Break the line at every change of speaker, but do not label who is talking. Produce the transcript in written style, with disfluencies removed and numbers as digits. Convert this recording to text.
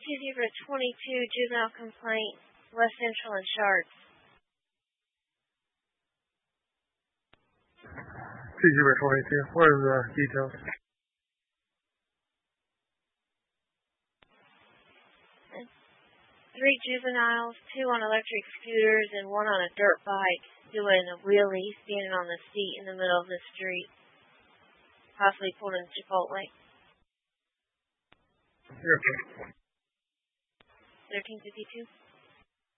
2-0-22, juvenile complaint, West Central and Shards.
2-0-22, what are the details?
Three juveniles, 2 on electric scooters and 1 on a dirt bike, doing a wheelie, standing on the seat in the middle of the street, possibly pulled into Chipotle.
Okay.
1352.